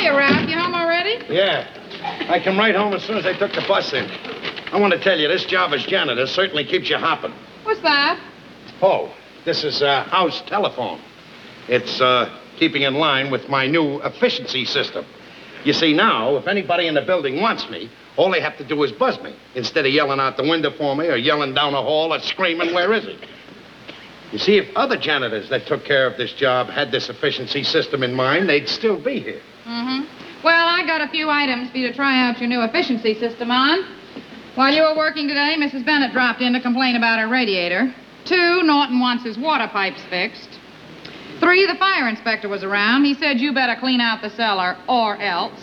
Hiya, Ralph. You home already? Yeah. I come right home as soon as I took the bus in. I want to tell you, this job as janitor certainly keeps you hopping. What's that? Oh, this is house telephone. It's keeping in line with my new efficiency system. You see, now, if anybody in the building wants me, all they have to do is buzz me, instead of yelling out the window for me or yelling down the hall or screaming, "Where is he?" You see, if other janitors that took care of this job had this efficiency system in mind, they'd still be here. Mm-hmm. Well, I got a few items for you to try out your new efficiency system on. While you were working today, Mrs. Bennett dropped in to complain about her radiator. 2, Norton wants his water pipes fixed. 3, the fire inspector was around. He said you better clean out the cellar or else.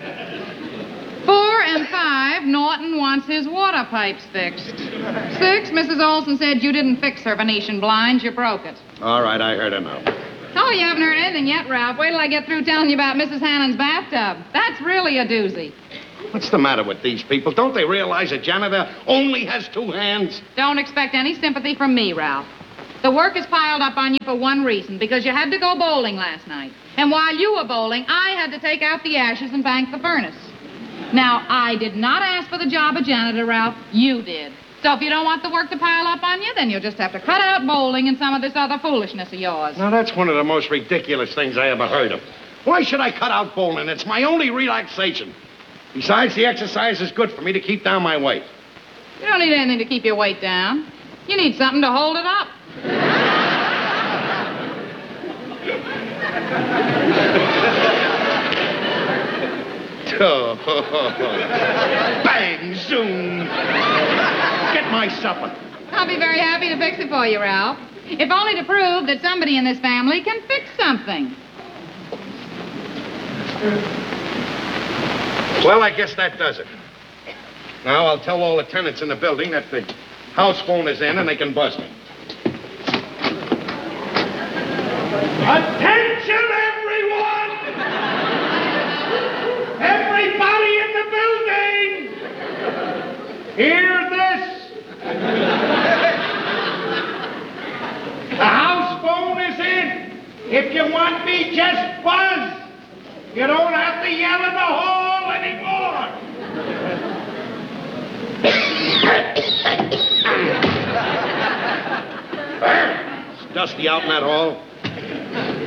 4 and 5, Norton wants his water pipes fixed. 6, Mrs. Olson said you didn't fix her Venetian blinds. You broke it. All right, I heard enough. Oh, you haven't heard anything yet, Ralph. Wait till I get through telling you about Mrs. Hannon's bathtub. That's really a doozy. What's the matter with these people? Don't they realize a janitor only has 2 hands? Don't expect any sympathy from me, Ralph. The work is piled up on you for one reason, because you had to go bowling last night. And while you were bowling, I had to take out the ashes and bank the furnace. Now, I did not ask for the job of janitor, Ralph. You did. So if you don't want the work to pile up on you, then you'll just have to cut out bowling and some of this other foolishness of yours. Now, that's one of the most ridiculous things I ever heard of. Why should I cut out bowling? It's my only relaxation. Besides, the exercise is good for me to keep down my weight. You don't need anything to keep your weight down. You need something to hold it up. Bang, zoom. Get my supper. I'll be very happy to fix it for you, Ralph. If only to prove that somebody in this family can fix something. Well, I guess that does it. Now, I'll tell all the tenants in the building that the house phone is in and they can buzz me. Attention, everyone! Everybody in the building! Hear this! The house phone is in. If you want me, just buzz. You don't have to yell in the hall anymore. It's dusty out in that hall.